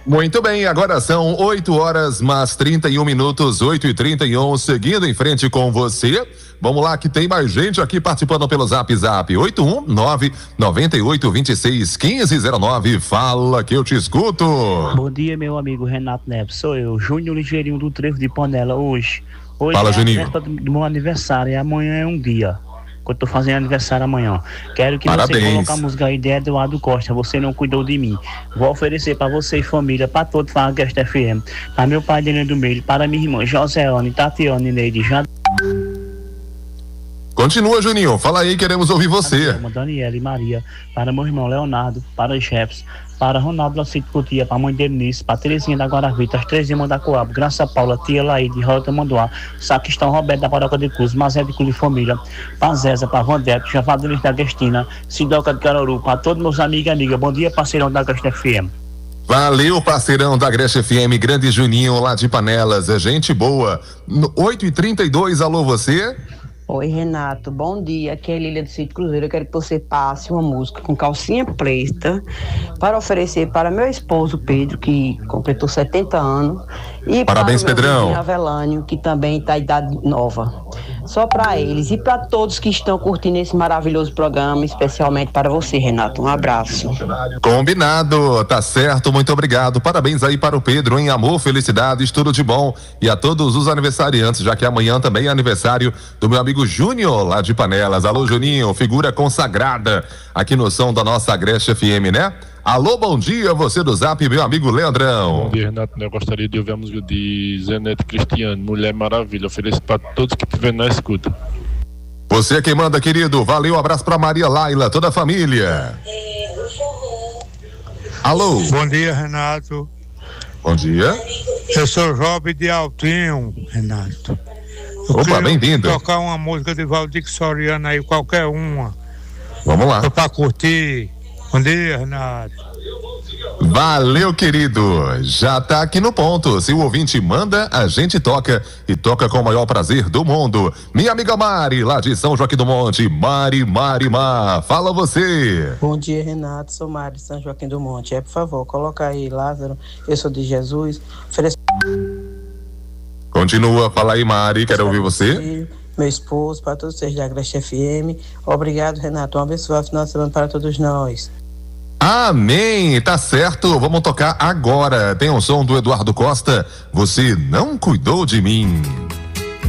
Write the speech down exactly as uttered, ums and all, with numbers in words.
Muito bem, agora são oito horas mais trinta e um minutos, oito e trinta e um, seguindo em frente com você. Vamos lá que tem mais gente aqui participando pelo Zap Zap, oito um nove, nove oito, dois seis, um cinco zero nove, fala que eu te escuto. Bom dia, meu amigo Renato Neves, sou eu, Júnior Ligeirinho do Trevo de Panela, hoje. Hoje fala, é Juninho. a festa do meu aniversário e amanhã é um dia. Eu tô fazendo aniversário amanhã. Quero que Parabéns. você coloque a música aí de Eduardo Costa, Você Não Cuidou de Mim. Vou oferecer para você e família, para todos da Agreste F M, para meu pai Daniel do Meio, para minha irmã Joseane, Tatiane, Neide, Jad... Continua, Juninho, fala aí, queremos ouvir você. Daniela e Maria, para meu irmão Leonardo, para os chefes, para Ronaldo Lacito Coutinho, para a mãe dele Nice, para Terezinha da Guaravita, as três irmãs da Coab, Graça Paula, Tia Laide, Rota Manduá, Sacristão Roberto da Paróquia de Cruz, Mazé de Cruz de Família, para Zéza, para Vandeco, Javadelis da Agostina, Sidoca de Caruaru, para todos meus amigos e amigas. Bom dia, parceirão da Agreste F M. Valeu, parceirão da Agreste F M, grande Juninho lá de Panelas, é gente boa. oito e trinta e dois, alô você? Oi, Renato, bom dia, aqui é Lília do Sítio Cruzeiro. Eu quero que você passe uma música com calcinha preta para oferecer para meu esposo Pedro, que completou setenta anos, e parabéns, para o meu Pedrão. vizinho Avelânio, que também está em idade nova. Só para eles e para todos que estão curtindo esse maravilhoso programa, especialmente para você, Renato. Um abraço. Combinado, tá certo, muito obrigado. Parabéns aí para o Pedro, em amor, felicidades, tudo de bom. E a todos os aniversariantes, já que amanhã também é aniversário do meu amigo Júnior, lá de Panelas. Alô, Juninho, figura consagrada aqui no som da nossa Agreste F M, né? Alô, bom dia, você do Zap, meu amigo Leandrão. Bom dia, Renato. Eu gostaria de ouvir a música de Zenete Cristiano, Mulher Maravilha. Ofereço para todos que estiverem na escuta. Você é quem manda, querido. Valeu, um abraço para Maria Laila, toda a família. Alô. Bom dia, Renato. Bom dia. Eu sou Job de Altinho, Renato. Eu Opa, bem-vindo. Tocar uma música de Valdir Soriano aí, qualquer uma. Vamos lá. Para curtir. Bom dia, Renato. Valeu, querido. Já tá aqui no ponto. Se o ouvinte manda, a gente toca. E toca com o maior prazer do mundo. Minha amiga Mari, lá de São Joaquim do Monte. Mari, Mari, Mar. Fala você. Bom dia, Renato. Sou Mari de São Joaquim do Monte. É, por favor, coloca aí, Lázaro. Eu sou de Jesus. Ofereço... Continua. Fala aí, Mari. Quero ouvir você. Meu esposo, para todos vocês da Agreste F M. Obrigado, Renato. Um abençoado final de semana para todos nós. Amém, tá certo, vamos tocar agora. Tem um som do Eduardo Costa, Você Não Cuidou de Mim.